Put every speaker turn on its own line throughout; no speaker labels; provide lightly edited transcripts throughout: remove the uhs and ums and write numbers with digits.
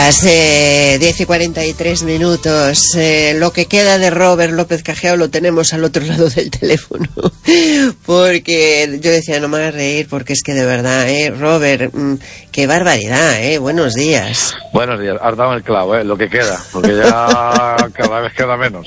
10:43. Lo que queda de Robert López Cajiao lo tenemos al otro lado del teléfono. Porque yo decía, no me hagas reír, porque es que de verdad, Robert, qué barbaridad, buenos días.
Buenos días, has dado el clavo, lo que queda, porque ya cada vez queda menos,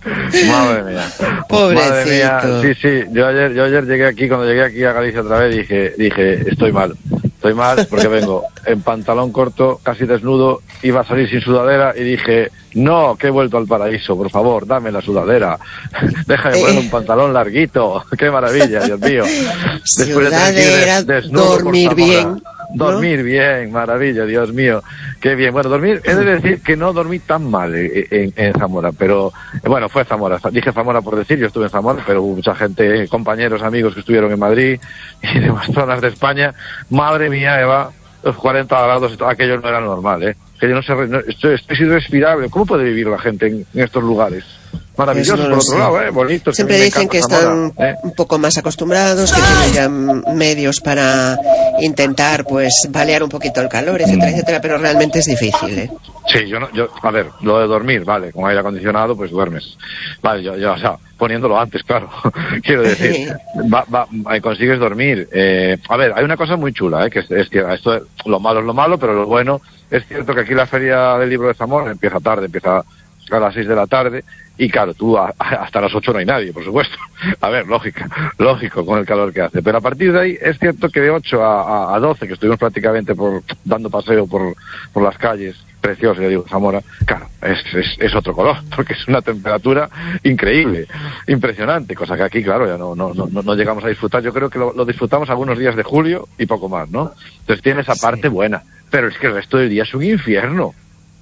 Madre mía.
Pobrecito.
Madre mía. Sí, yo ayer llegué aquí, cuando llegué aquí a Galicia otra vez, dije, estoy mal porque vengo en pantalón corto, casi desnudo, iba a salir sin sudadera y dije, no, que he vuelto al paraíso, por favor, dame la sudadera, déjame poner un pantalón larguito, qué maravilla, Dios mío.
Después de dormir bien.
Dormir bien, maravilla, Dios mío, qué bien. Bueno, dormir, he de decir que no dormí tan mal en Zamora, pero bueno, fue Zamora, dije Zamora por decir, yo estuve en Zamora, pero hubo mucha gente, compañeros, amigos que estuvieron en Madrid y demás zonas de España. Madre mía, Eva, los 40 grados, aquello no era normal, que yo no sé, esto es irrespirable. ¿Cómo puede vivir la gente en estos lugares? Maravillosos, no por otro lado, bonitos.
Siempre dicen que están un poco más acostumbrados, que tienen ya medios para intentar, pues, paliar un poquito el calor, etcétera, pero realmente es difícil,
Sí, a ver, lo de dormir, vale, con aire acondicionado, pues duermes. Vale, yo, o sea, poniéndolo antes, claro, quiero decir, consigues dormir. A ver, hay una cosa muy chula, que es que esto, lo malo es lo malo, pero lo bueno, es cierto que aquí la Feria del Libro de Zamora empieza tarde, empieza a las 6 de la tarde, y claro, tú hasta las 8 no hay nadie, por supuesto. A ver, lógico con el calor que hace. Pero a partir de ahí es cierto que de 8 a 12, que estuvimos prácticamente dando paseo por las calles, precioso, yo digo, Zamora, claro, es otro color, porque es una temperatura increíble, impresionante, cosa que aquí, claro, ya no llegamos a disfrutar. Yo creo que lo disfrutamos algunos días de julio y poco más, ¿no? Entonces tiene esa parte buena, pero es que el resto del día es un infierno.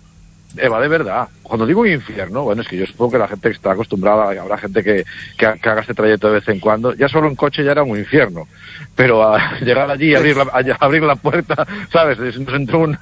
Eva, de verdad, cuando digo un infierno, bueno, es que yo supongo que la gente está acostumbrada, habrá gente que haga este trayecto de vez en cuando, ya solo en coche ya era un infierno, pero a llegar allí, abrir la puerta, ¿sabes? Nos entró un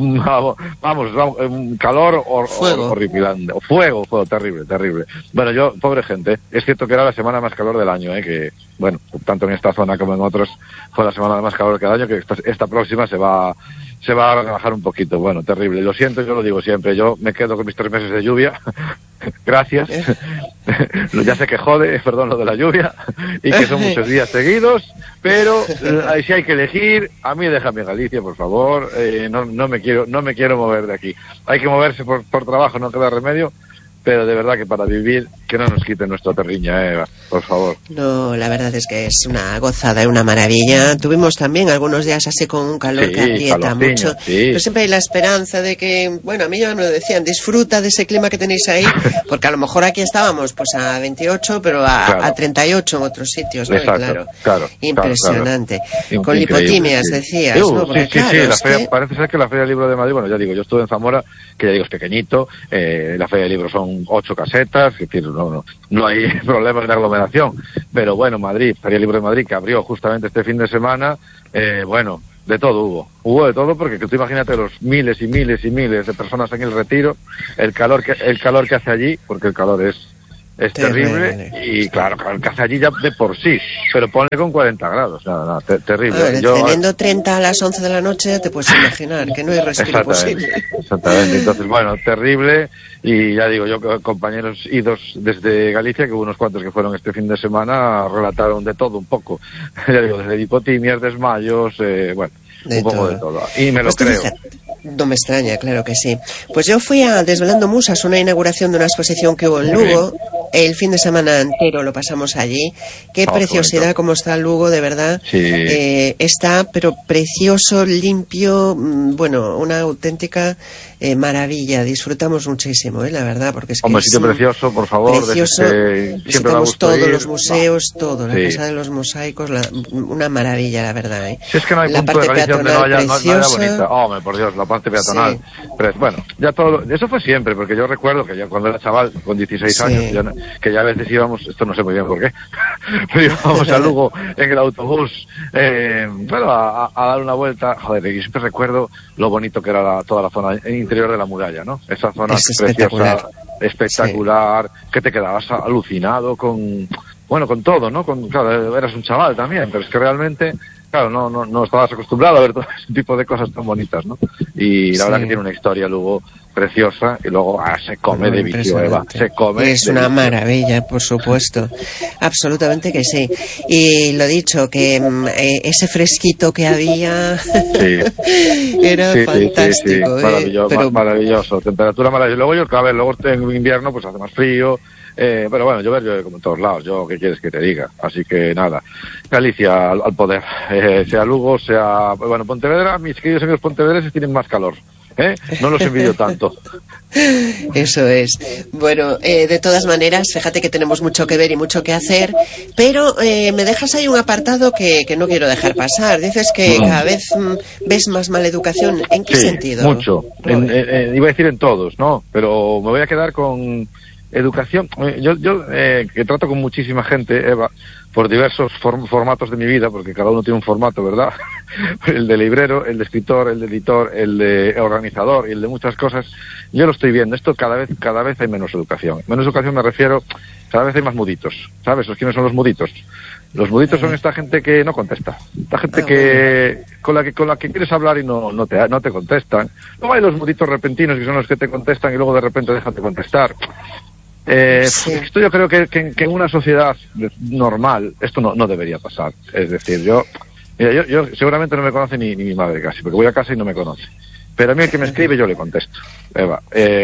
calor horripilante, fuego, terrible. Bueno, pobre gente, es cierto que era la semana más calor del año, que, bueno, tanto en esta zona como en otros, fue la semana más calor que el año, que esta próxima se va a relajar un poquito. Bueno, terrible. Lo siento, yo lo digo siempre. Yo me quedo con mis 3 meses de lluvia. Gracias. Ya sé que jode, perdón, lo de la lluvia. Y que son muchos días seguidos. Pero si hay que elegir, a mí déjame en Galicia, por favor. No me quiero mover de aquí. Hay que moverse por trabajo, no queda remedio. Pero de verdad que para vivir, que no nos quiten nuestra terriña, Eva, por favor.
No, la verdad es que es una gozada y una maravilla. Tuvimos también algunos días así con un calor que aprieta mucho. Sí. Pero siempre hay la esperanza de que, bueno, a mí ya me lo decían, disfruta de ese clima que tenéis ahí, porque a lo mejor aquí estábamos pues a 28, pero a 38 en otros sitios, ¿no?
Exacto, claro.
Impresionante. Con lipotimias, decías, ¿no? Porque,
parece ser que la Feria del Libro de Madrid, bueno, ya digo, yo estuve en Zamora, que ya digo, es pequeñito, la Feria del Libro son 8 casetas, es decir, no hay problemas de aglomeración, pero bueno, Madrid, Feria Libre de Madrid, que abrió justamente este fin de semana, bueno, de todo hubo de todo, porque tú imagínate los miles y miles y miles de personas en el Retiro, el calor que hace allí, porque el calor es terrible, y claro, el que hace allí ya de por sí, pero ponle con 40 grados, terrible.
A ver, teniendo 30 a las 11 de la noche, ya te puedes imaginar que no hay respiro posible.
Exactamente, entonces bueno, terrible, y ya digo, yo compañeros idos desde Galicia, que hubo unos cuantos que fueron este fin de semana, relataron de todo un poco, ya digo, desde hipotimias, desmayos, bueno, un poco de todo, y me lo creo.
No me extraña, claro que sí. Pues yo fui a Desvelando Musas, una inauguración de una exposición que hubo en Lugo. El fin de semana entero lo pasamos allí. Qué preciosidad, cómo está Lugo, de verdad.
Sí.
Está, pero precioso, limpio, bueno, una auténtica maravilla. Disfrutamos muchísimo, la verdad, porque es que
sitio precioso, por favor.
Precioso. Visitamos todos los museos, todo, la Casa de los Mosaicos, una maravilla, la verdad.
Si es que no hay punto de Galicia donde no haya bonita. Oh, por Dios, la parte peatonal. Sí. Pero, bueno, ya todo, eso fue siempre, porque yo recuerdo que ya cuando era chaval, con 16 años, que ya a veces íbamos, esto no sé muy bien por qué, pero íbamos a Lugo en el autobús, bueno, a dar una vuelta. Joder, y siempre recuerdo lo bonito que era toda la zona interior de la muralla, ¿no? Esa zona preciosa, espectacular, que te quedabas alucinado con bueno, con todo, ¿no? Claro, eras un chaval también, pero es que realmente, claro, no estabas acostumbrado a ver todo ese tipo de cosas tan bonitas, ¿no? Y la verdad que tiene una historia luego preciosa, y luego se come de vicio, Eva, se come.
Es una maravilla, por supuesto, absolutamente que sí. Y lo dicho, que ese fresquito que había era fantástico.
Maravilloso, maravilloso, temperatura maravillosa. Luego luego en invierno pues hace más frío. Pero bueno, llover como en todos lados, ¿qué quieres que te diga? Así que nada, Galicia al poder, sea Lugo, sea, bueno, Pontevedra, mis queridos amigos pontevedreses tienen más calor, no los envidio tanto.
Eso es. Bueno, de todas maneras, fíjate que tenemos mucho que ver y mucho que hacer, pero me dejas ahí un apartado que no quiero dejar pasar. Dices que cada vez ves más maleducación. ¿En qué sentido?
Mucho. Iba a decir en todos, ¿no? Pero me voy a quedar con educación. Yo que trato con muchísima gente, Eva, por diversos formatos de mi vida, porque cada uno tiene un formato, ¿verdad? El de librero, el de escritor, el de editor, el de organizador y el de muchas cosas. Yo lo estoy viendo. Esto cada vez hay menos educación. Menos educación me refiero, cada vez hay más muditos. ¿Sabes? ¿Quiénes son los muditos? Los muditos son esta gente que no contesta. Esta gente que con la que quieres hablar y no te contestan. Luego hay los muditos repentinos, que son los que te contestan y luego de repente dejan de contestar. Esto yo creo que en una sociedad normal esto no debería pasar. Es decir, yo seguramente no me conoce ni mi madre casi, porque voy a casa y no me conoce. Pero a mí el que me escribe yo le contesto, Eva,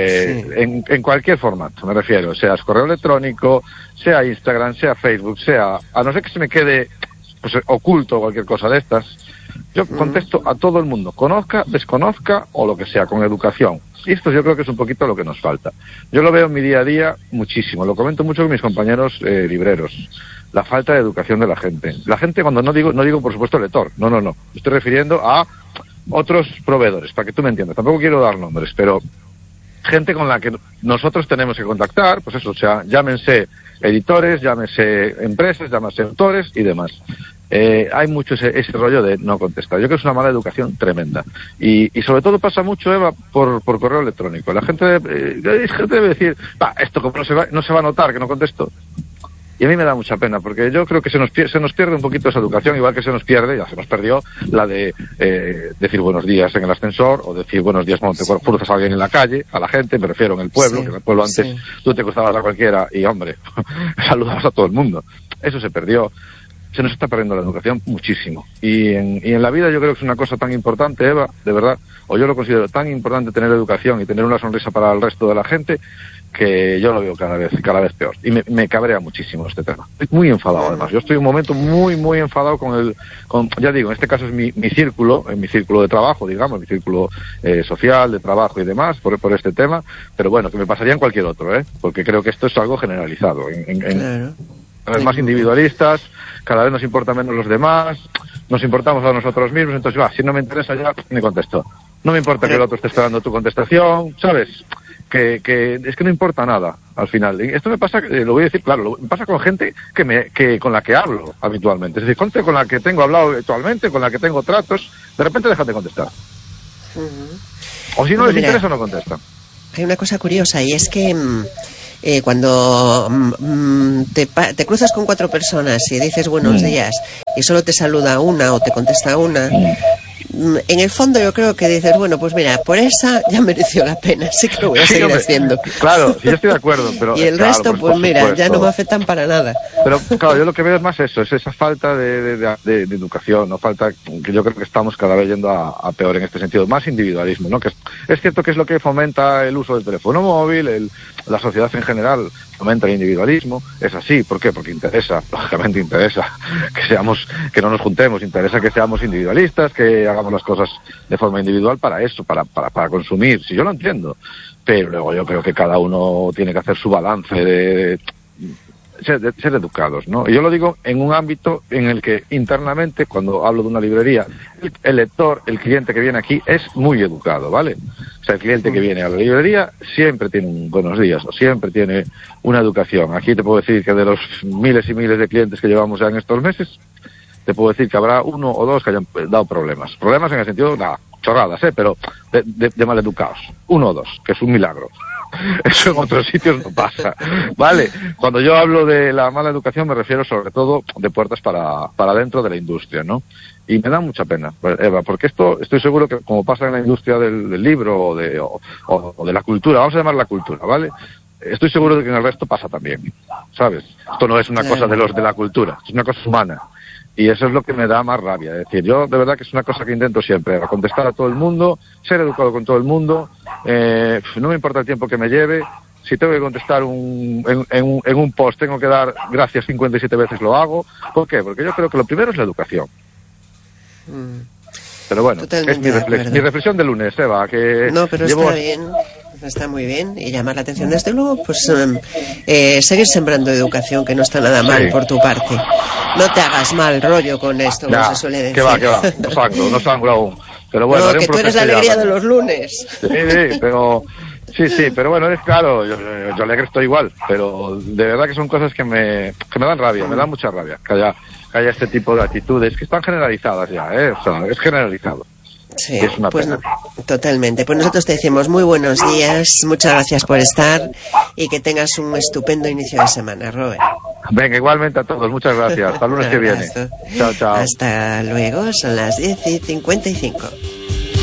en cualquier formato, me refiero, sea correo electrónico, sea Instagram, sea Facebook, a no ser que se me quede pues oculto o cualquier cosa de estas, yo contesto a todo el mundo, conozca, desconozca o lo que sea, con educación. Y esto yo creo que es un poquito lo que nos falta. Yo lo veo en mi día a día muchísimo, lo comento mucho con mis compañeros libreros. La falta de educación de la gente. La gente, cuando no digo por supuesto lector, no. Me estoy refiriendo a otros proveedores, para que tú me entiendas. Tampoco quiero dar nombres, pero gente con la que nosotros tenemos que contactar, pues eso, o sea, llámense editores, llámense empresas, llámense autores y demás. Hay mucho ese rollo de no contestar. Yo creo que es una mala educación tremenda. Y sobre todo pasa mucho, Eva, por correo electrónico. La gente debe decir, esto como no se va a notar que no contesto. Y a mí me da mucha pena, porque yo creo que se nos pierde un poquito esa educación, igual que se nos perdió la de decir buenos días en el ascensor, o decir buenos días cuando te cruzas a alguien en la calle, a la gente, me refiero en el pueblo, que en el pueblo antes tú te cruzabas a cualquiera y, hombre, saludabas a todo el mundo. Eso se perdió. Se nos está perdiendo la educación muchísimo. Y en la vida yo creo que es una cosa tan importante, Eva, de verdad, o yo lo considero tan importante tener educación y tener una sonrisa para el resto de la gente, que yo lo veo cada vez peor. Y me cabrea muchísimo este tema. Estoy muy enfadado, además. Yo estoy en un momento muy, muy enfadado ya digo, en este caso es mi círculo, en mi círculo de trabajo, digamos, mi círculo social, de trabajo y demás, por este tema, pero bueno, que me pasaría en cualquier otro, porque creo que esto es algo generalizado.
Claro.
Cada vez más individualistas, cada vez nos importa menos los demás, nos importamos a nosotros mismos, entonces si no me interesa ya, me contesto. No me importa que el otro esté esperando tu contestación, ¿sabes? Que es que no importa nada al final. Y esto me pasa, lo voy a decir claro, me pasa con gente con la que hablo habitualmente. Es decir, gente con la que tengo hablado habitualmente, con la que tengo tratos, de repente dejan de contestar. O si no les interesa, no contestan.
Hay una cosa curiosa y es que cuando te cruzas con 4 personas y dices buenos días y solo te saluda una o te contesta una, en el fondo yo creo que dices, bueno, pues mira, por esa ya mereció la pena, así que lo voy a seguir haciendo.
Claro, sí, yo estoy de acuerdo. Pero,
y el resto, pues mira, ya no me afectan para nada.
Pero claro, yo lo que veo es más eso, es esa falta de educación, no falta, que yo creo que estamos cada vez yendo a peor en este sentido, más individualismo, ¿no? Que es cierto que es lo que fomenta el uso del teléfono móvil, la sociedad en general fomenta el individualismo, es así, ¿por qué? Porque lógicamente interesa que no nos juntemos, interesa que seamos individualistas, que hagamos las cosas de forma individual para eso, para consumir, si yo lo entiendo, pero luego yo creo que cada uno tiene que hacer su balance de ser educados, ¿no? Y yo lo digo en un ámbito en el que internamente, cuando hablo de una librería, el lector, el cliente que viene aquí es muy educado, ¿vale? O sea, el cliente que viene a la librería siempre tiene un buenos días, o siempre tiene una educación. Aquí te puedo decir que de los miles y miles de clientes que llevamos ya en estos meses, te puedo decir que habrá 1 o 2 que hayan dado problemas. Problemas en el sentido, chorradas, pero de maleducados. 1 o 2, que es un milagro. Eso en otros sitios no pasa, ¿vale? Cuando yo hablo de la mala educación me refiero sobre todo de puertas para dentro de la industria, ¿no? Y me da mucha pena, Eva, porque esto estoy seguro que como pasa en la industria del libro o de la cultura, vamos a llamar la cultura, ¿vale? Estoy seguro de que en el resto pasa también, ¿sabes? Esto no es una cosa de los de la cultura, es una cosa humana. Y eso es lo que me da más rabia. Es decir, yo de verdad que es una cosa que intento siempre, contestar a todo el mundo, ser educado con todo el mundo, no me importa el tiempo que me lleve. Si tengo que contestar en un post, tengo que dar gracias 57 veces, lo hago. ¿Por qué? Porque yo creo que lo primero es la educación. Pero bueno, es mi reflexión de lunes, Eva, que
no, pero está bien, está muy bien, y llamar la atención desde luego, pues seguir sembrando educación, que no está nada mal por tu parte. No te hagas mal rollo con esto, como se suele decir.
Que va, no sangro aún. Pero bueno,
no, que tú eres la alegría de los lunes.
Sí, pero bueno, es claro, yo alegre estoy igual, pero de verdad que son cosas que me dan rabia, me dan mucha rabia, que haya este tipo de actitudes que están generalizadas ya, o sea, es generalizado.
Sí, pues no, totalmente. Pues nosotros te decimos muy buenos días, muchas gracias por estar y que tengas un estupendo inicio de semana, Robert.
Venga, igualmente a todos, muchas gracias. Hasta el lunes que viene. Chao.
Hasta luego, son las 10:55.